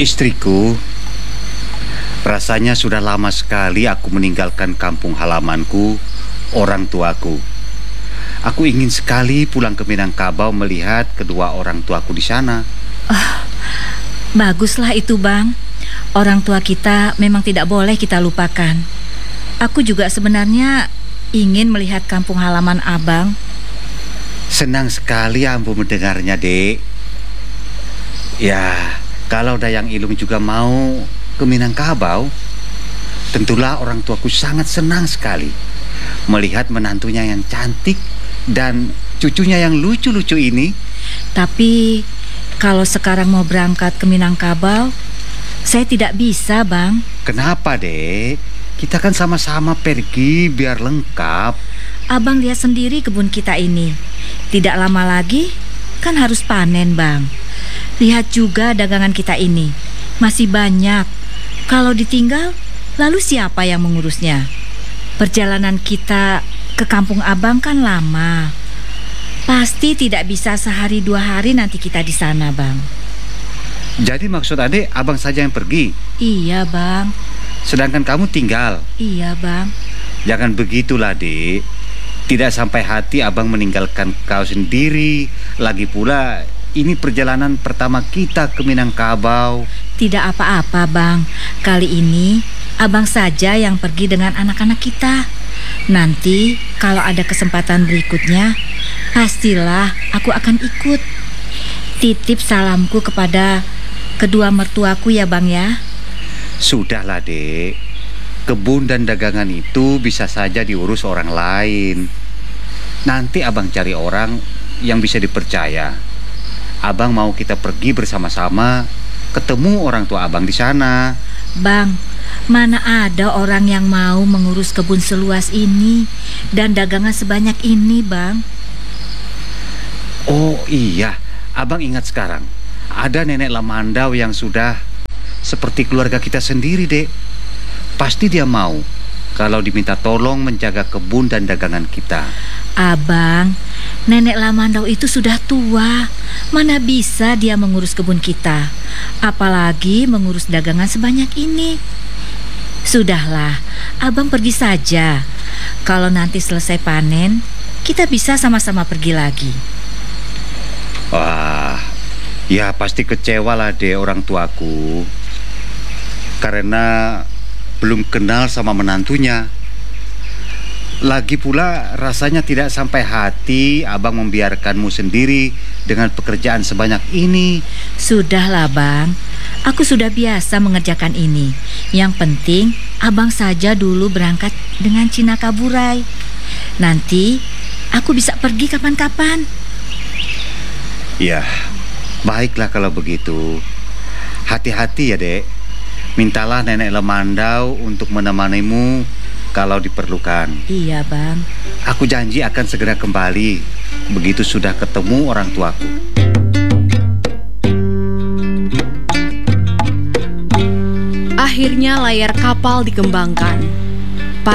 Istriku, rasanya sudah lama sekali aku meninggalkan kampung halamanku, orang tuaku. Aku ingin sekali pulang ke Minangkabau melihat kedua orang tuaku di sana. Baguslah itu, Bang. Orang tua kita memang tidak boleh kita lupakan. Aku juga sebenarnya ingin melihat kampung halaman Abang. Senang sekali Ambu mendengarnya, Dek. Ya, kalau Dayang Ilung juga mau ke Minangkabau, tentulah orang tuaku sangat senang sekali melihat menantunya yang cantik dan cucunya yang lucu-lucu ini. Tapi kalau sekarang mau berangkat ke Minangkabau, saya tidak bisa, Bang. Kenapa, Dek? Kita kan sama-sama pergi biar lengkap. Abang lihat sendiri kebun kita ini. Tidak lama lagi kan harus panen, Bang. Lihat juga dagangan kita ini. Masih banyak. Kalau ditinggal, lalu siapa yang mengurusnya? Perjalanan kita ke kampung Abang kan lama. Pasti tidak bisa sehari 2 hari nanti kita di sana, Bang. Jadi maksud Adek, Abang saja yang pergi? Iya, Bang. Sedangkan kamu tinggal? Iya, Bang. Jangan begitulah, Dek. Tidak sampai hati Abang meninggalkan kau sendiri. Lagi pula, ini perjalanan pertama kita ke Minangkabau. Tidak apa-apa, Bang. Kali ini Abang saja yang pergi dengan anak-anak kita. Nanti kalau ada kesempatan berikutnya, pastilah aku akan ikut. Titip salamku kepada kedua mertuaku ya, Bang ya. Sudahlah, Dek. Kebun dan dagangan itu bisa saja diurus orang lain. Nanti Abang cari orang yang bisa dipercaya. Abang mau kita pergi bersama-sama ketemu orang tua Abang di sana. Bang, mana ada orang yang mau mengurus kebun seluas ini dan dagangan sebanyak ini, Bang? Oh iya, Abang ingat sekarang. Ada nenek Lamandau yang sudah seperti keluarga kita sendiri, Dek. Pasti dia mau kalau diminta tolong menjaga kebun dan dagangan kita. Abang, nenek Lamandau itu sudah tua. Mana bisa dia mengurus kebun kita, apalagi mengurus dagangan sebanyak ini. Sudahlah, Abang pergi saja. Kalau nanti selesai panen, kita bisa sama-sama pergi lagi. Wah, ya pasti kecewa lah, Dek, orang tuaku. Karena belum kenal sama menantunya. Lagi pula rasanya tidak sampai hati Abang membiarkanmu sendiri dengan pekerjaan sebanyak ini. Sudahlah, Bang. Aku sudah biasa mengerjakan ini. Yang penting Abang saja dulu berangkat dengan Cina Kaburai. Nanti aku bisa pergi kapan-kapan. Ya, baiklah kalau begitu. Hati-hati ya, Dek. Mintalah nenek Lemandau untuk menemanimu kalau diperlukan. Iya, Bang. Aku janji akan segera kembali begitu sudah ketemu orang tuaku. Akhirnya layar kapal dikembangkan.